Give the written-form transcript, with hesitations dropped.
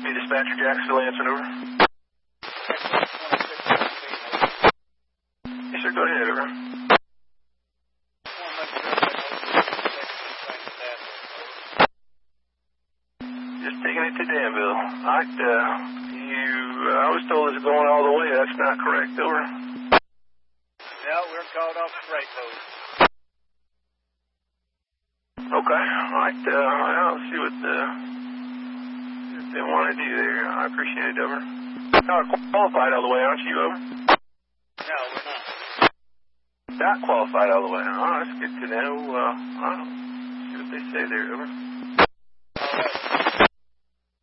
Dispatcher, Jacksonville, answering over. Yes, sir, go ahead, over. Just taking it to Danville. Alright, I was told it's going all the way. That's not correct, over. Yeah, we're called off the freight load. Okay, alright, I'll see what they want to do there. I appreciate it, over. Not qualified all the way, aren't you, over? No, we're not. Not qualified all the way. Oh, that's good to know. I'll see what they say there, over. All right.